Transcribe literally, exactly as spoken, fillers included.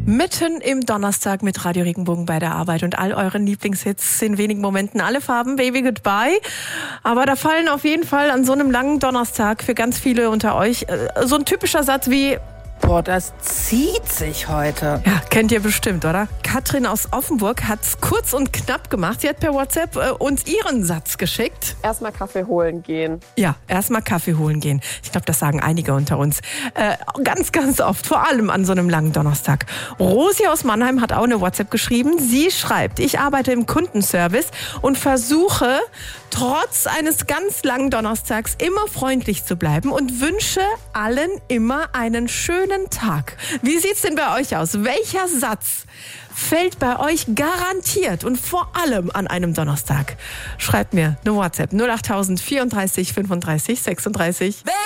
Mitten im Donnerstag mit Radio Regenbogen bei der Arbeit und all euren Lieblingshits in wenigen Momenten. Alle Farben, Baby Goodbye. Aber da fallen auf jeden Fall an so einem langen Donnerstag für ganz viele unter euch so ein typischer Satz wie: Boah, das zieht sich heute. Ja, kennt ihr bestimmt, oder? Katrin aus Offenburg hat's kurz und knapp gemacht. Sie hat per WhatsApp äh, uns ihren Satz geschickt. Erstmal Kaffee holen gehen. Ja, erstmal Kaffee holen gehen. Ich glaube, das sagen einige unter uns. Äh, ganz, ganz oft, vor allem an so einem langen Donnerstag. Rosi aus Mannheim hat auch eine WhatsApp geschrieben. Sie schreibt: Ich arbeite im Kundenservice und versuche, trotz eines ganz langen Donnerstags immer freundlich zu bleiben und wünsche allen immer einen schönen Tag. Wie sieht's denn bei euch aus? Welcher Satz fällt bei euch garantiert und vor allem an einem Donnerstag? Schreibt mir eine WhatsApp null acht tausend vierunddreißig fünfunddreißig sechsunddreißig.